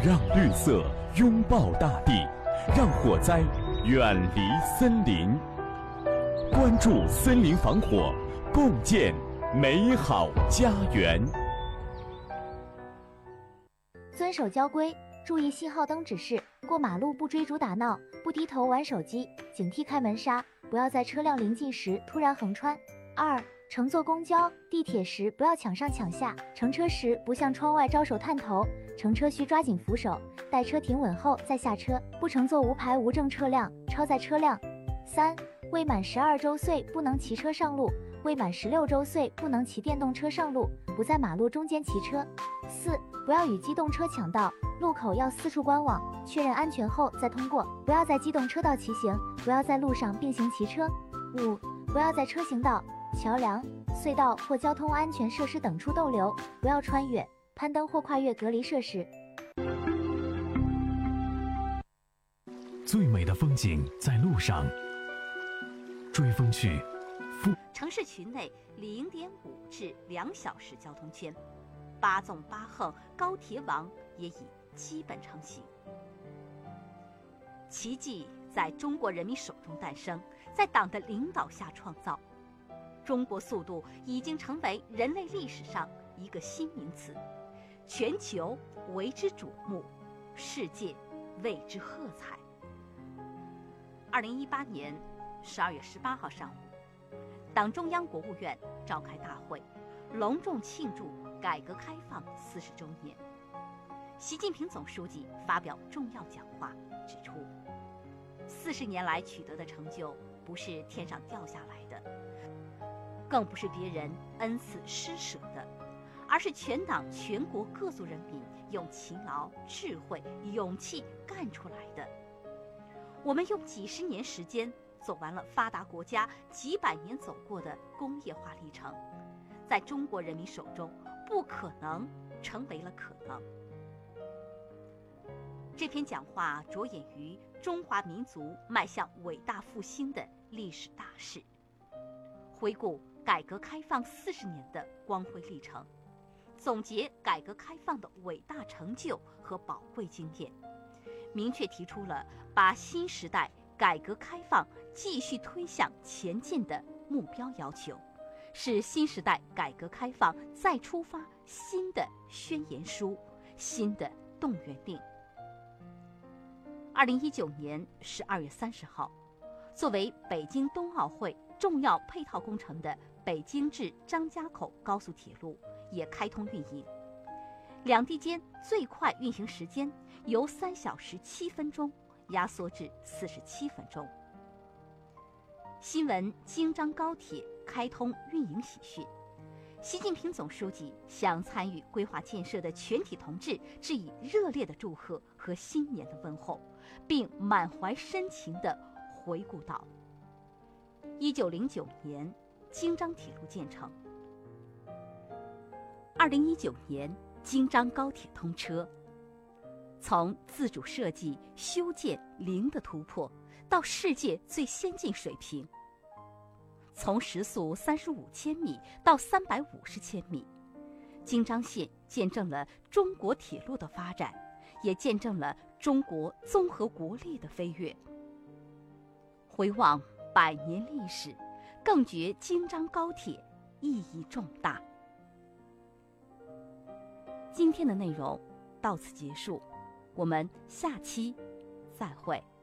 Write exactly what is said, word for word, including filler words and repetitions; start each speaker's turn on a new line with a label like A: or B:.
A: 让绿色拥抱大地，让火灾远离森林。关注森林防火，共建美好家园。
B: 遵守交规，注意信号灯指示，过马路不追逐打闹，不低头玩手机，警惕开门杀，不要在车辆临近时突然横穿。二、乘坐公交、地铁时不要抢上抢下，乘车时不向窗外招手探头，乘车需抓紧扶手，待车停稳后再下车，不乘坐无牌无证车辆，超载车辆。三、未满十二周岁不能骑车上路，未满十六周岁不能骑电动车上路，不在马路中间骑车。四、不要与机动车抢道，路口要四处观望，确认安全后再通过，不要在机动车道骑行，不要在路上并行骑车。五、不要在车行道、桥梁、隧道或交通安全设施等处逗留，不要穿越、攀登或跨越隔离设施。
C: 最美的风景在路上，追风去。
D: 城市群内零点五至两小时交通圈，八纵八横高铁网也已基本成型。奇迹在中国人民手中诞生，在党的领导下创造。中国速度已经成为人类历史上一个新名词，全球为之瞩目，世界为之喝彩。二零一八年十二月十八号上午，党中央国务院召开大会，隆重庆祝改革开放四十周年。习近平总书记发表重要讲话，指出，四十年来取得的成就不是天上掉下来的，更不是别人恩赐施舍的，而是全党全国各族人民用勤劳、智慧、勇气干出来的。我们用几十年时间走完了发达国家几百年走过的工业化历程，在中国人民手中，不可能成为了可能。这篇讲话着眼于中华民族迈向伟大复兴的历史大事，回顾改革开放四十年的光辉历程，总结改革开放的伟大成就和宝贵经验，明确提出了把新时代改革开放继续推向前进的目标要求，是新时代改革开放再出发新的宣言书、新的动员令。二零一九年十二月三十号，作为北京冬奥会重要配套工程的北京至张家口高速铁路也开通运营，两地间最快运行时间由三小时七分钟压缩至四十七分钟。新闻京张高铁开通运营喜讯，习近平总书记向参与规划建设的全体同志致以热烈的祝贺和新年的问候，并满怀深情地回顾道：一九零九年京张铁路建成，二零一九年京张高铁通车，从自主设计、修建零的突破到世界最先进水平，从时速三十五千米到三百五十千米，京张线见证了中国铁路的发展，也见证了中国综合国力的飞跃。回望百年历史，更觉京张高铁意义重大。今天的内容到此结束，我们下期再会。